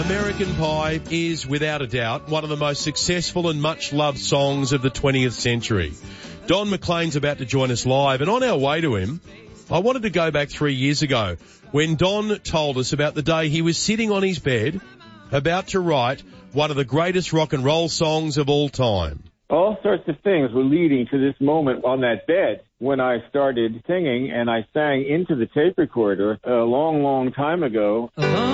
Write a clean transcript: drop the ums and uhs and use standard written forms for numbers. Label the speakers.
Speaker 1: American Pie is, without a doubt, one of the most successful and much-loved songs of the 20th century. Don McLean's about to join us live, and on our way to him, I wanted to go back 3 years ago when Don told us about the day he was sitting on his bed about to write one of the greatest rock and roll songs of all time.
Speaker 2: All sorts of things were leading to this moment on that bed when I started singing, and I sang into the tape recorder a long, long time ago.